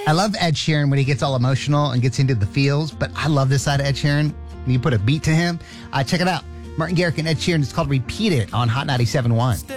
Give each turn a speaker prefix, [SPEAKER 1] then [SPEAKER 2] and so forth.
[SPEAKER 1] I love Ed Sheeran when he gets all emotional and gets into the feels, but I love this side of Ed Sheeran. When you put a beat to him, check it out. Martin Garrix and Ed Sheeran. It's called Repeat It on Hot 97.1.